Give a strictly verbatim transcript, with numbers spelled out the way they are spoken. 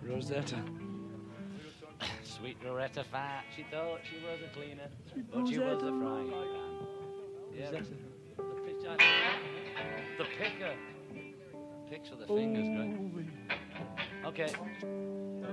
Rosetta. Sweet Loretta Fat. She thought she was a cleaner, but she was a frying pan. Yeah, the, the pitch. The picker. Picks with the fingers, great. Okay.